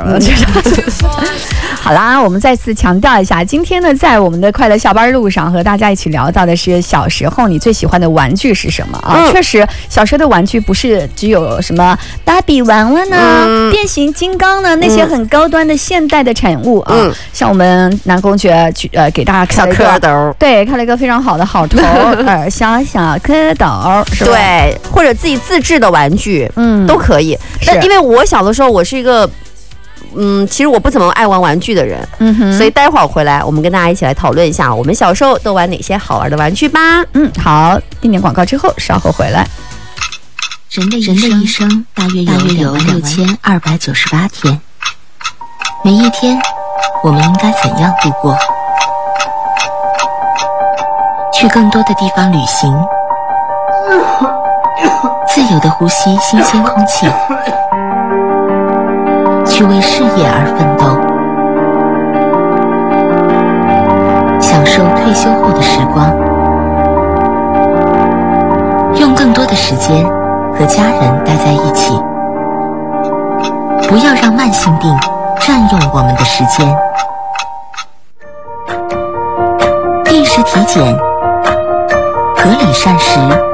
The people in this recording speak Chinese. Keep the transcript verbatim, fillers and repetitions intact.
了。好啦，我们再次强调一下，今天呢，在我们的快乐下班路上和大家一起聊到的是小时候你最喜欢的玩具是什么啊？嗯、确实，小时候的玩具不是只有什么芭比娃娃呢、嗯、变形金刚呢那些很高端的现代的产物啊。嗯、像我们南宫觉呃给大家开了一个小蝌蚪， 对，开了一个非常好的好头耳小小蝌蚪，是吧？ 对，或者自己自制的玩具，嗯，都可以。但因为我小的时候，我是一个。嗯，其实我不怎么爱玩玩具的人，嗯哼，所以待会儿回来，我们跟大家一起来讨论一下，我们小时候都玩哪些好玩的玩具吧。 嗯，好，一点广告之后，稍后回来。 人的人的一生大约大约有六千二百九十八天，每一天，我们应该怎样度过？去更多的地方旅行，自由地呼吸新鲜空气。去为事业而奋斗，享受退休后的时光，用更多的时间和家人待在一起，不要让慢性病占用我们的时间。定时体检，合理膳食。